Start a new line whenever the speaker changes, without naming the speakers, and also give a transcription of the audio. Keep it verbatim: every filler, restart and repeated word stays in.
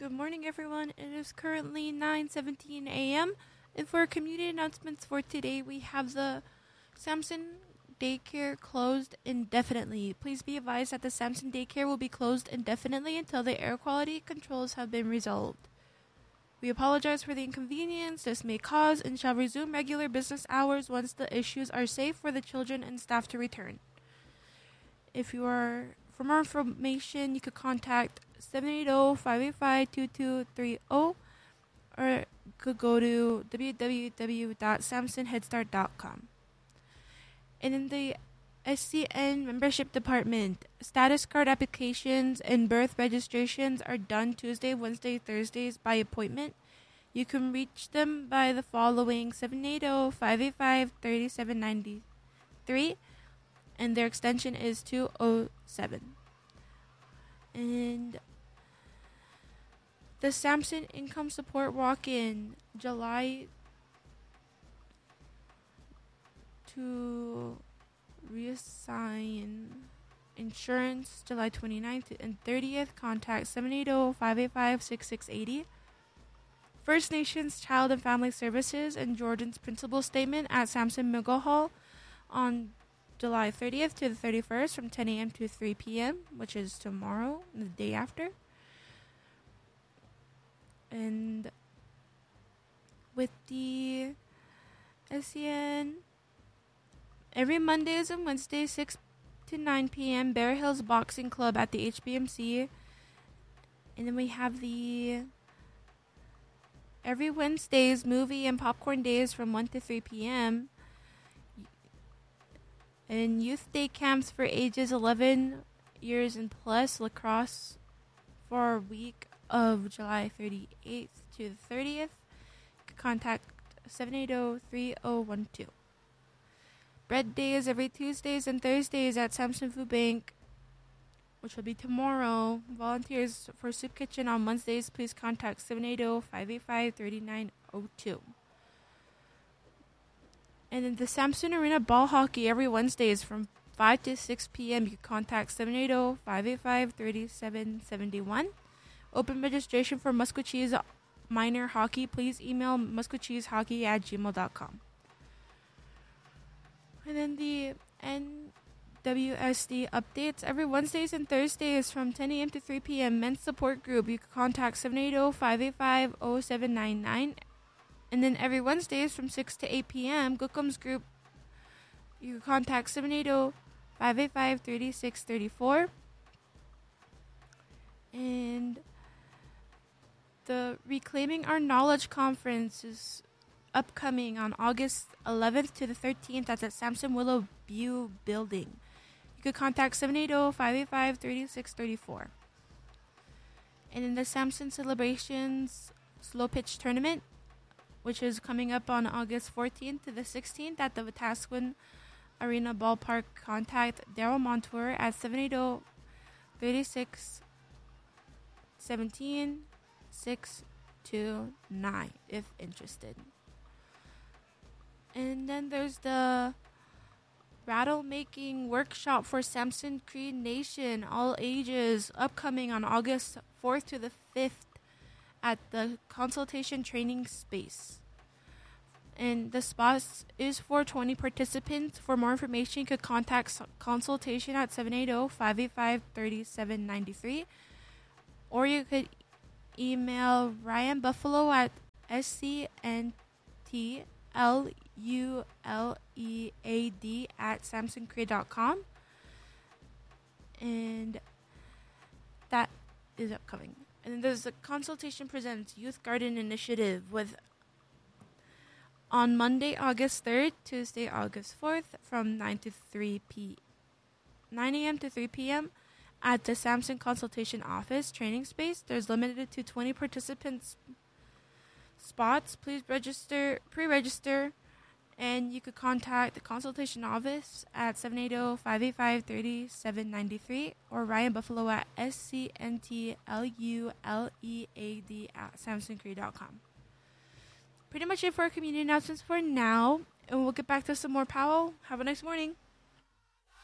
Good morning, everyone. It is currently nine seventeen a.m. And for community announcements for today, we have the Samson Daycare closed indefinitely. Please be advised that the Samson Daycare will be closed indefinitely until the air quality controls have been resolved. We apologize for the inconvenience this may cause and shall resume regular business hours once the issues are safe for the children and staff to return. If you are, for more information, you could contact seven eight zero, five eight five, two two three zero or could go to w w w dot samson head start dot com. And in the S C N membership department, status card applications and birth registrations are done Tuesday, Wednesday, Thursdays by appointment. You can reach them by the following seven eight zero, five eight five, three seven nine three, and their extension is two oh seven. And the Samson Income Support Walk-in, July to reassign insurance, July twenty-ninth and thirtieth. Contact seven eight zero, five eight five, six six eight zero. First Nations Child and Family Services and Jordan's Principal Statement at Samson Middle Hall on July thirtieth to the thirty-first from ten a.m. to three p.m., which is tomorrow, the day after. And with the S C N, every Mondays and Wednesdays, six to nine p.m., Bear Hills Boxing Club at the H B M C. And then we have the every Wednesdays movie and popcorn days from one to three p.m. And youth day camps for ages eleven years and plus, lacrosse for a week of July thirty-eighth to the thirtieth. Contact seven eight zero, three zero one two. Bread days every Tuesdays and Thursdays at Samson Food Bank, which will be tomorrow. Volunteers for Soup Kitchen on Wednesdays, please contact seven eight zero, five eight five, three nine zero two. And then the Samson Arena Ball Hockey every Wednesdays from five to six p.m. You can contact seven eight zero, five eight five, three seven seven one. Open registration for Muscocheese Minor Hockey. Please email muscocheesehockey at gmail dot com. And then the N W S D updates every Wednesdays and Thursdays from ten a.m. to three p.m. Men's Support Group. You can contact seven eight zero, five eight five, zero seven nine nine. And then every Wednesdays from six to eight p.m. Gookums Group. You can contact seven eight zero, five eight five, three six three four. And the Reclaiming Our Knowledge Conference is upcoming on August eleventh to the thirteenth at the Samson Willow View Building. You could contact seven eight zero, five eight five, three six three four. And in the Samson Celebrations Slow Pitch Tournament, which is coming up on August fourteenth to the sixteenth at the Wetaskiwin Arena Ballpark, contact Daryl Montour at seven eight zero, three six one seven, six two nine if interested. And then there's the rattle making workshop for Samson Cree Nation, all ages, upcoming on August fourth to the fifth at the Consultation Training Space. And the spot is for twenty participants. For more information, you could contact Consultation at seven eight zero, five eight five, three seven nine three. Or you could email Ryan Buffalo at S C N T L U L E A D at samson cree dot com. And that is upcoming. And then there's the Consultation Presents Youth Garden Initiative with on Monday, August third, Tuesday, August fourth, from nine to three p. nine a.m. to three p.m. at the Samson Consultation Office Training Space. There's limited to twenty participants spots. Please register, pre-register, and you could contact the Consultation Office at seven eight zero, five eight five, three seven nine three or Ryan Buffalo at S C N T L U L E A D at samson cree dot com. Pretty much it for our community announcements for now, and we'll get back to some more Powell. Have a nice morning.